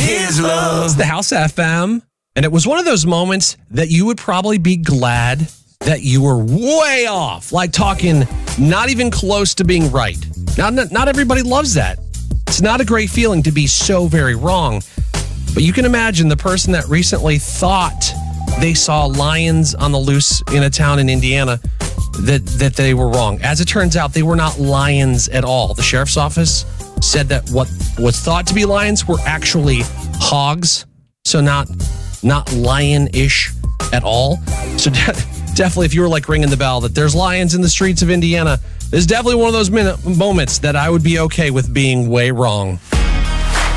his love. It's the House FM. And it was one of those moments that you would probably be glad that you were way off. Like talking not even close to being right. Now, not everybody loves that. It's not a great feeling to be so very wrong. But you can imagine the person that recently thought they saw lions on the loose in a town in Indiana, that they were wrong. As it turns out, they were not lions at all. The sheriff's office said that what was thought to be lions were actually hogs. So not lion-ish at all. So definitely, if you were like ringing the bell that there's lions in the streets of Indiana, this is definitely one of those moments that I would be okay with being way wrong.